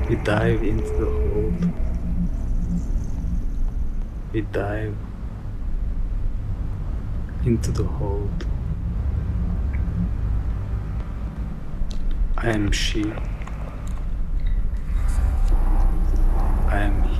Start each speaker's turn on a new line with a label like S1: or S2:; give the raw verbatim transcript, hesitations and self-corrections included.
S1: We dive into the hold. We dive into the hold. I am she. I am